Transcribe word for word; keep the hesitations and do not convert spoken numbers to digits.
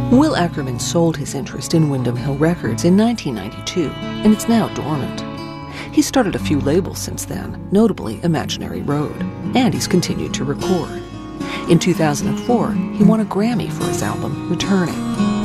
Will Ackerman sold his interest in Windham Hill Records in nineteen ninety-two, and it's now dormant. He's started a few labels since then, notably Imaginary Road, and he's continued to record. In two thousand four, he won a Grammy for his album Returning.